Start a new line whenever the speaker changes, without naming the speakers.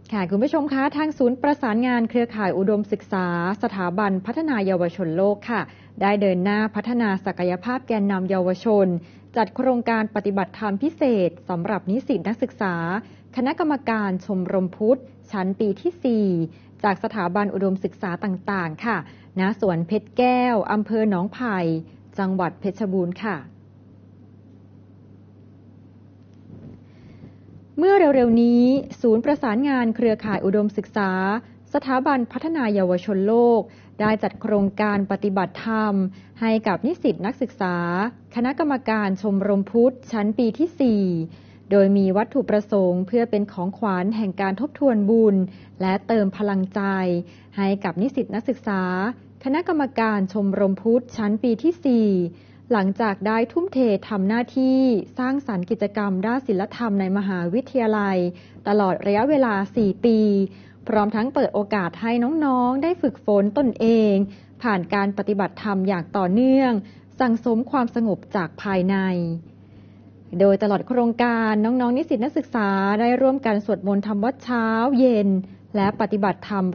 ค่ะคุณผู้ชมคะทางศูนย์ประสานงานเครือข่ายอุดมศึกษาสถาบันพัฒนาเยาวชนโลกค่ะได้เดินหน้าพัฒนาศักยภาพแกนนำเยาวชนจัดโครงการปฏิบัติธรรมพิเศษสำหรับนิสิตนักศึกษาคณะกรรมการชมรมพุทธชั้นปีที่ 4จากสถาบันอุดมศึกษาต่างๆค่ะณสวนเพชรแก้วอำเภอหนองไผ่จังหวัดเพชรบูรณ์ค่ะเมื่อเร็วๆนี้ศูนย์ประสานงานเครือข่ายอุดมศึกษาสถาบันพัฒนาเยาวชนโลกได้จัดโครงการปฏิบัติธรรมให้กับนิสิตนักศึกษาคณะกรรมการชมรมพุทธชั้นปีที่ 4โดยมีวัตถุประสงค์เพื่อเป็นของขวัญแห่งการทบทวนบุญและเติมพลังใจให้กับนิสิตนักศึกษาคณะกรรมการชมรมพุทธชั้นปีที่ 4หลังจากได้ทุ่มเททำหน้าที่สร้างสรรค์กิจกรรมด้านศิลธรรมในมหาวิทยาลัยตลอดระยะเวลา 4 ปีพร้อมทั้งเปิดโอกาสให้น้องๆได้ฝึกฝนตนเองผ่านการปฏิบัติธรรมอย่างต่อเนื่องสั่งสมความสงบจากภายในโดยตลอดโครงการน้องๆนิสิตนักศึกษาได้ร่วมกันสวดมนต์ทำวัดเช้าเย็นและปฏิบัติธรรม